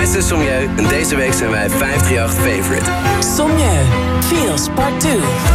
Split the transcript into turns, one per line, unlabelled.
Ice en Sommieu en deze week zijn wij 538 Favorite.
Sommieu, Feels Part 2.